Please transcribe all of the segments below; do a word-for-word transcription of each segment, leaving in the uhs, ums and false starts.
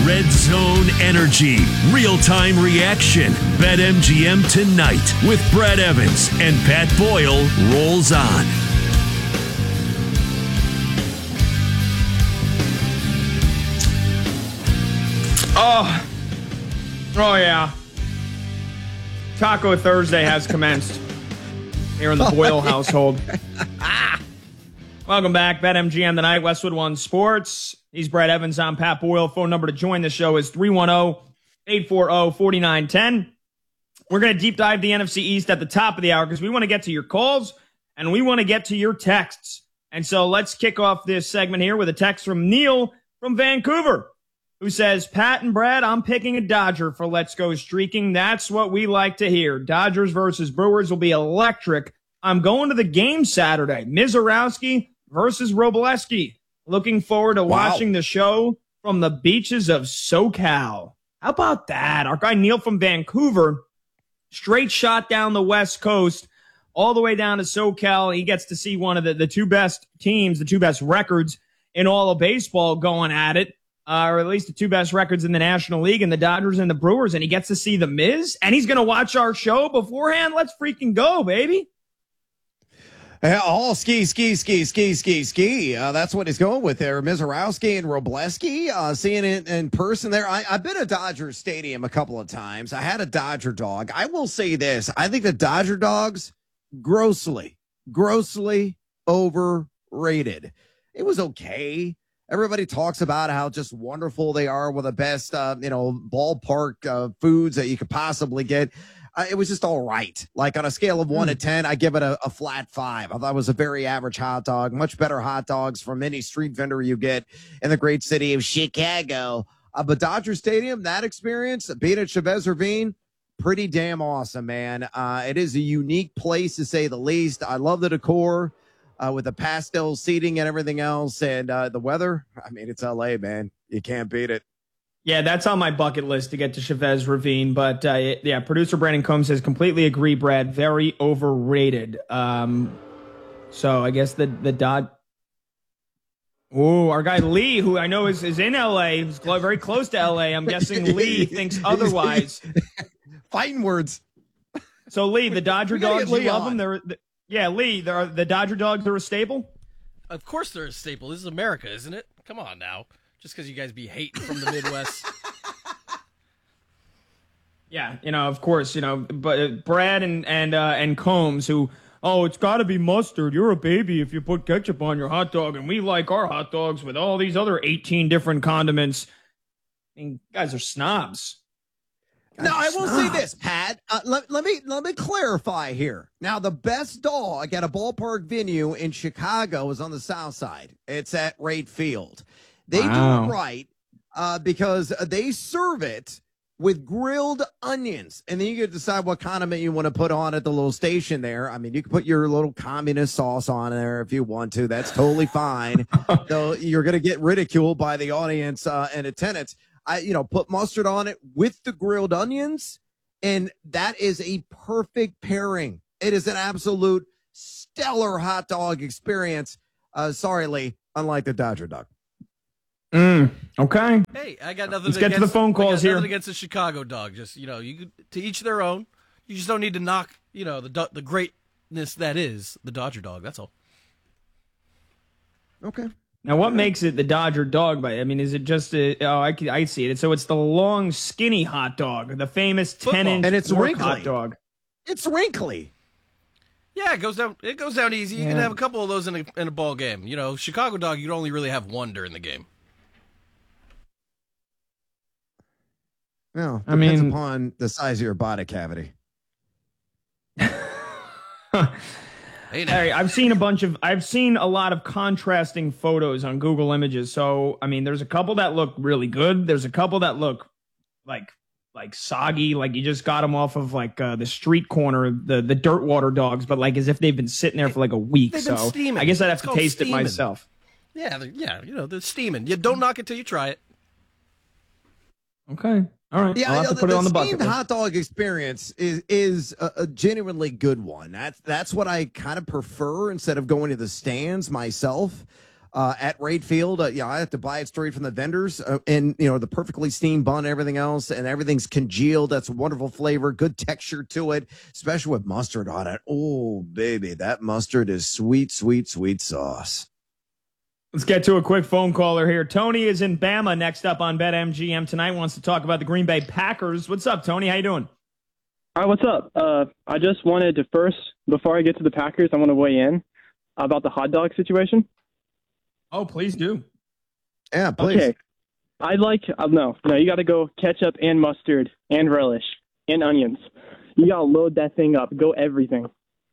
Red Zone Energy. Real-time reaction. BetMGM tonight with Brad Evans and Pat Boyle rolls on. Oh, oh yeah. Taco Thursday has commenced here in the Boyle household. Welcome back, BetMGM tonight, Westwood One Sports. He's Brad Evans. I'm Pat Boyle. Phone number to join the show is three one zero, eight four zero, four nine one zero. We're going to deep dive the N F C East at the top of the hour because we want to get to your calls and we want to get to your texts. And so let's kick off this segment here with a text from Neil from Vancouver, who says, Pat and Brad, I'm picking a Dodger for Let's Go Streaking. That's what we like to hear. Dodgers versus Brewers will be electric. I'm going to the game Saturday. Mizorowski versus Robleski. Looking forward to Wow. watching the show from the beaches of SoCal. How about that? Our guy Neil from Vancouver, straight shot down the West Coast, all the way down to SoCal. He gets to see one of the, the two best teams, the two best records in all of baseball going at it. Uh, or at least the two best records in the National League, and the Dodgers and the Brewers, and he gets to see the Miz, and he's going to watch our show beforehand. Let's freaking go, baby. Yeah, all ski, ski, ski, ski, ski, ski. Uh, that's what he's going with there. Mizorowski and Robleski, uh, seeing it in person there. I, I've been to Dodger Stadium a couple of times. I had a Dodger dog. I will say this. I think the Dodger dogs, grossly, grossly overrated. It was okay. Everybody talks about how just wonderful they are, with the best, uh, you know, ballpark uh, foods that you could possibly get. Uh, it was just all right. Like on a scale of one mm. to ten, I give it a, a flat five. I thought it was a very average hot dog. Much better hot dogs from any street vendor you get in the great city of Chicago. Uh, but Dodger Stadium, that experience, being at Chavez Ravine, pretty damn awesome, man. Uh, it is a unique place to say the least. I love the decor. Uh, with the pastel seating and everything else, and uh, the weather. I mean, it's L A, man. You can't beat it. Yeah, that's on my bucket list to get to Chavez Ravine. But, uh, yeah, producer Brandon Combs says, completely agree, Brad. Very overrated. Um, so I guess the, the Dod... Oh, our guy Lee, who I know is, is in L A, who's very close to L A. I'm guessing Lee thinks otherwise. Fighting words. So, Lee, the Dodger dogs, you love on. them? They're... they're Yeah, Lee, the, the Dodger dogs are a staple? Of course they're a staple. This is America, isn't it? Come on now. Just because you guys be hating from the Midwest. Yeah, you know, of course, you know, but uh, Brad and and uh, and Combs, who, oh, it's got to be mustard. You're a baby if you put ketchup on your hot dog, and we like our hot dogs with all these other eighteen different condiments. I mean, guys are snobs. No, I will say this, Pat. Uh, let, let me let me clarify here. Now, the best dog at a ballpark venue in Chicago is on the south side. It's at Wright Field. They Wow. do it right uh, because they serve it with grilled onions, and then you can decide what condiment you want to put on at the little station there. I mean, you can put your little communist sauce on there if you want to. That's totally fine. Though you're going to get ridiculed by the audience uh, and attendants. I, you know, put mustard on it with the grilled onions, and that is a perfect pairing. It is an absolute stellar hot dog experience. Uh, sorry, Lee, unlike the Dodger dog. Mm, okay. Hey, I got nothing Let's against, get to the phone calls I got here. nothing against the Chicago dog. Just, you know, you could, to each their own. You just don't need to knock, you know, the do- the greatness that is the Dodger dog. That's all. Okay. Now, what makes it the Dodger dog bite? I mean, is it just a, oh, I, can- I see it. So it's the long, skinny hot dog, the famous ten-inch And it's pork wrinkly. hot dog. It's wrinkly. Yeah, it goes down. It goes down easy. You Yeah. can have a couple of those in a in a ball game. You know, Chicago dog, you can only really have one during the game. No, I depends mean- upon the size of your body cavity. Hey, now. Hey, I've seen a bunch of, I've seen a lot of contrasting photos on Google Images. So, I mean, there's a couple that look really good. There's a couple that look like, like soggy, like you just got them off of like uh, the street corner, the the dirt water dogs, but like as if they've been sitting there for like a week. They've been So steaming. I guess I'd have It's to called taste it steaming. myself. Yeah, they're- yeah, you know, they're steaming. You don't knock it till you try it. Okay. All right. Yeah, I'll have you know, to put the, it on the the bucket steamed list. hot dog experience is is a, a genuinely good one. That's that's what I kind of prefer instead of going to the stands myself. uh, at Rate Field. Uh, you know, I have to buy it straight from the vendors, uh, and you know, the perfectly steamed bun, and everything else, and everything's congealed. That's a wonderful flavor, good texture to it, especially with mustard on it. Oh, baby, that mustard is sweet, sweet, sweet sauce. Let's get to a quick phone caller here. Tony is in Bama next up on BetMGM tonight. Wants to talk about the Green Bay Packers. What's up, Tony? How you doing? Hi, what's up? Uh, I just wanted to first, before I get to the Packers, I want to weigh in about the hot dog situation. Oh, please do. Yeah, please. Okay. I like, uh, no, no, you got to go ketchup and mustard and relish and onions. You got to load that thing up. Go everything.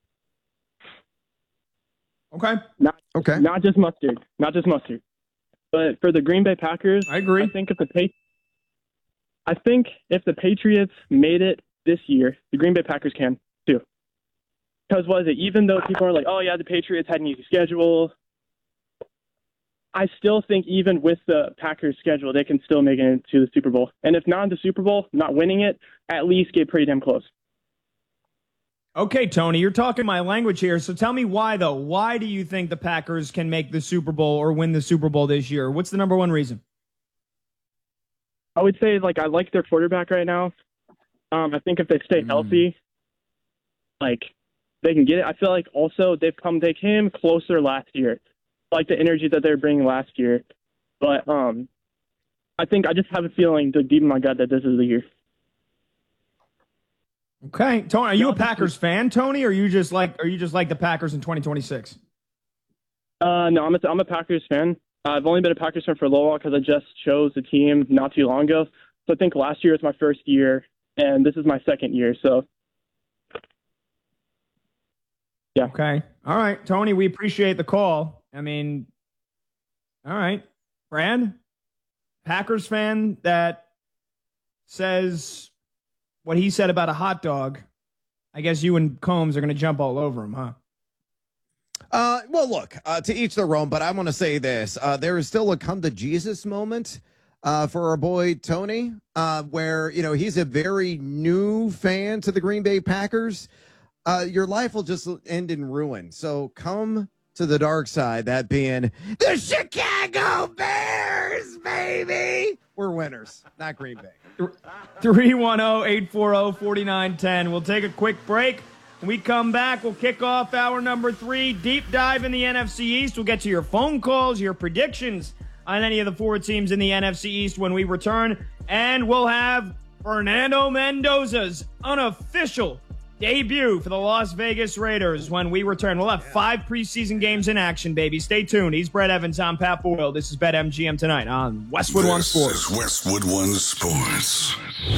Okay. Not, Okay. Not just mustard. Not just mustard. But for the Green Bay Packers, I agree. I think if the pa- I think if the Patriots made it this year, the Green Bay Packers can too. Because was it even though people are like, oh yeah, the Patriots had an easy schedule, I still think even with the Packers schedule, they can still make it into the Super Bowl. And if not in the Super Bowl, not winning it, at least get pretty damn close. Okay, Tony, you're talking my language here. So tell me why, though. Why do you think the Packers can make the Super Bowl or win the Super Bowl this year? What's the number one reason? I would say, like, I like their quarterback right now. Um, I think if they stay Mm. healthy, like, they can get it. I feel like also they've come, they came closer last year, like the energy that they were bringing last year. But um, I think I just have a feeling deep in my gut that this is the year. Okay, Tony, are you a Packers fan, Tony, or are you just like, are you just like the Packers in twenty twenty-six? Uh, no, I'm a, I'm a Packers fan. I've only been a Packers fan for a little while because I just chose the team not too long ago. So I think last year was my first year, and this is my second year. So, yeah. Okay. All right, Tony, we appreciate the call. I mean, all right. Brad, Packers fan that says what he said about a hot dog. I guess you and Combs are going to jump all over him, huh? Uh, well, look, uh, to each their own, but I want to say this. Uh, there is still a come to Jesus moment uh, for our boy Tony, uh, where, you know, he's a very new fan to the Green Bay Packers. Uh, your life will just end in ruin. So come to the dark side, that being the Chicago Bears, baby. We're winners, not Green Bay. three one zero, eight four zero, four nine one zero. We'll take a quick break. When we come back, we'll kick off hour number three, deep dive in the N F C East. We'll get to your phone calls, your predictions on any of the four teams in the N F C East when we return. And we'll have Fernando Mendoza's unofficial debut for the Las Vegas Raiders when we return. We'll have five preseason games in action, baby. Stay tuned. He's Brett Evans. I'm Pat Boyle. This is BetMGM tonight on Westwood this One Sports. This is Westwood One Sports.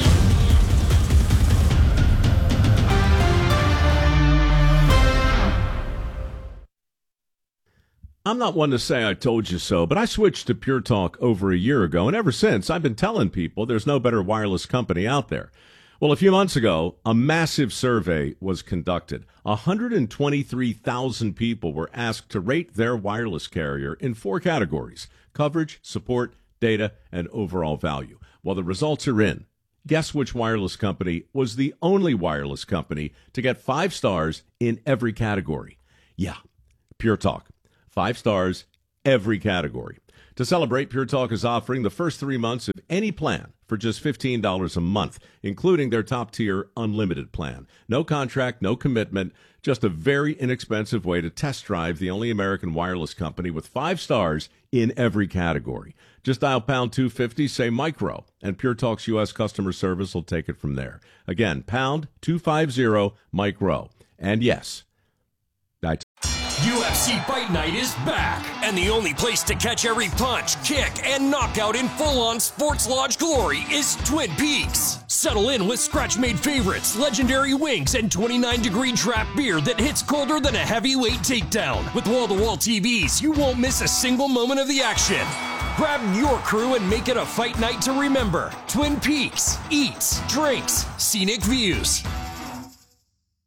I'm not one to say I told you so, but I switched to Pure Talk over a year ago, and ever since, I've been telling people there's no better wireless company out there. Well, a few months ago, a massive survey was conducted. one hundred twenty-three thousand people were asked to rate their wireless carrier in four categories: coverage, support, data, and overall value. Well, the results are in. Guess which wireless company was the only wireless company to get five stars in every category? Yeah, Pure Talk. Five stars, every category. To celebrate, Pure Talk is offering the first three months of any plan for just fifteen dollars a month, including their top-tier unlimited plan. No contract, no commitment, just a very inexpensive way to test drive the only American wireless company with five stars in every category. Just dial pound two fifty, say micro, and Pure Talk's U S customer service will take it from there. Again, pound two fifty, micro. And yes, I t- U F C Fight Night is back, and the only place to catch every punch, kick, and knockout in full-on Sports Lodge glory is Twin Peaks. Settle in with scratch-made favorites, legendary wings, and twenty-nine degree draft beer that hits colder than a heavyweight takedown. With wall-to-wall T Vs, you won't miss a single moment of the action. Grab your crew and make it a fight night to remember. Twin Peaks. Eats, drinks, scenic views.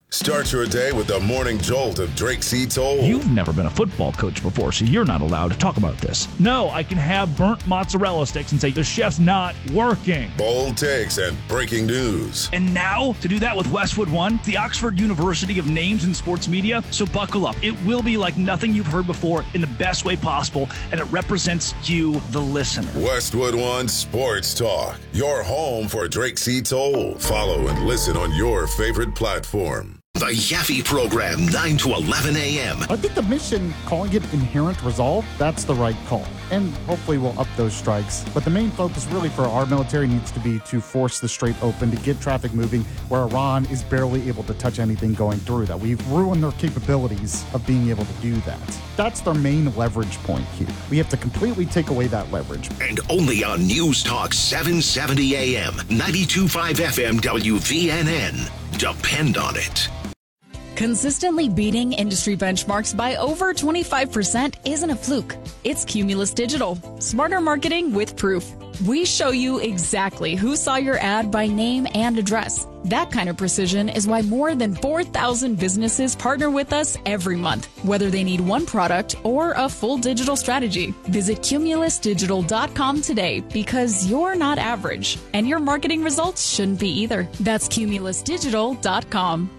Start your day with the morning jolt of Drake C. Toll. You've never been a football coach before, so you're not allowed to talk about this. No, I can have burnt mozzarella sticks and say the chef's not working. Bold takes and breaking news. And now, to do that with Westwood One, the Oxford University of names in sports media, so buckle up. It will be like nothing you've heard before in the best way possible, and it represents you, the listener. Westwood One Sports Talk, your home for Drake C. Toll. Follow and listen on your favorite platform. The Yaffe Program, nine to eleven a.m. I think the mission, calling it Inherent Resolve, that's the right call. And hopefully we'll up those strikes. But the main focus really for our military needs to be to force the Strait open, to get traffic moving, where Iran is barely able to touch anything going through that. We've ruined their capabilities of being able to do that. That's their main leverage point here. We have to completely take away that leverage. And only on News Talk seven seventy a.m., ninety-two point five F M W V N N. Depend on it. Consistently beating industry benchmarks by over twenty-five percent isn't a fluke. It's Cumulus Digital. Smarter marketing with proof. We show you exactly who saw your ad by name and address. That kind of precision is why more than four thousand businesses partner with us every month, whether they need one product or a full digital strategy. Visit cumulus digital dot com today, because you're not average, and your marketing results shouldn't be either. That's cumulus digital dot com.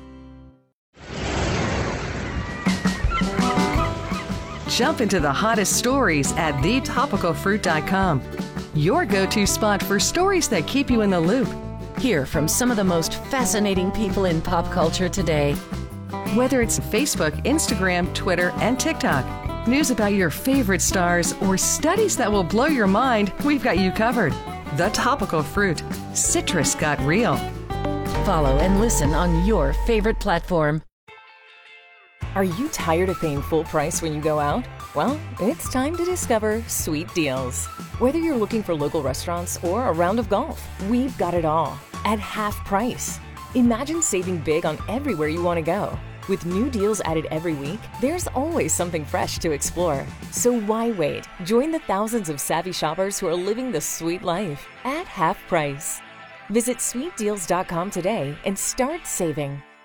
Jump into the hottest stories at the topical fruit dot com. Your go-to spot for stories that keep you in the loop. Hear from some of the most fascinating people in pop culture today. Whether it's Facebook, Instagram, Twitter, and TikTok, news about your favorite stars, or studies that will blow your mind, we've got you covered. The Topical Fruit. Citrus got real. Follow and listen on your favorite platform. Are you tired of paying full price when you go out? Well, it's time to discover Sweet Deals. Whether you're looking for local restaurants or a round of golf, we've got it all at half price. Imagine saving big on everywhere you want to go. With new deals added every week, there's always something fresh to explore. So why wait? Join the thousands of savvy shoppers who are living the sweet life at half price. Visit sweet deals dot com today and start saving.